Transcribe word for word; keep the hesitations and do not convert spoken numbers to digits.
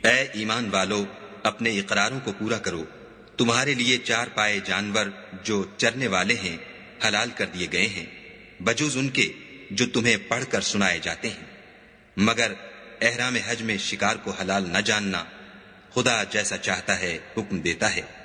ऐ ईमान वालो, अपने इकरारों को पूरा करो। तुम्हारे लिए चार पाए जानवर जो चरने वाले हैं हलाल कर दिए गए हैं, बजूज उनके जो तुम्हें पढ़कर सुनाए जाते हैं, मगर एहराम हज में शिकार को हलाल न जानना। खुदा जैसा चाहता है हुक्म देता है।